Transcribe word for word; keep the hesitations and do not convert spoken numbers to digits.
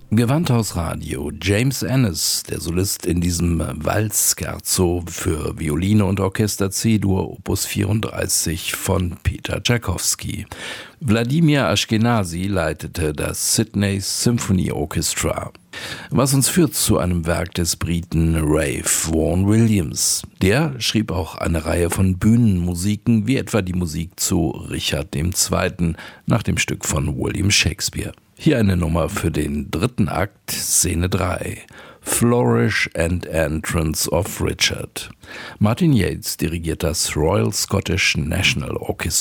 Gewandhausradio. James Ennis, der Solist in diesem Walz-Scherzo für Violine und Orchester C-Dur, Opus vierunddreißig von Peter Tschaikowski. Wladimir Ashkenazy leitete das Sydney Symphony Orchestra. Was uns führt zu einem Werk des Briten Ralph Vaughan Williams. Der schrieb auch eine Reihe von Bühnenmusiken, wie etwa die Musik zu Richard der Zweite. nach dem Stück von William Shakespeare. Hier eine Nummer für den dritten Akt, Szene drei. Flourish and Entrance of Richard. Martin Yates dirigiert das Royal Scottish National Orchestra.